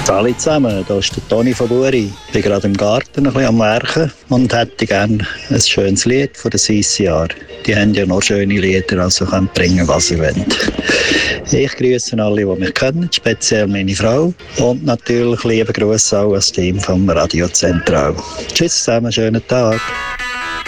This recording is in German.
Hallo zusammen, hier ist der Toni von Buri. Ich bin gerade im Garten ein bisschen am Werken und hätte gerne ein schönes Lied von den CCR. Die haben ja noch schöne Lieder, also könnt bringen, was ihr wollt. Ich grüße alle, die mich kennen, speziell meine Frau und natürlich liebe Grüße auch an das Team vom Radio Zentral. Tschüss zusammen, schönen Tag.